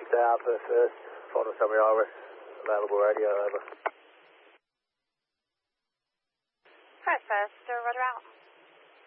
out for first, final summary Iris, available radio, over. First, roger out.